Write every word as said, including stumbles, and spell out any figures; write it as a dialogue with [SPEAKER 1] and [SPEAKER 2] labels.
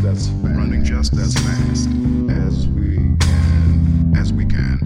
[SPEAKER 1] as fast,
[SPEAKER 2] running just as fast as we can, as we can.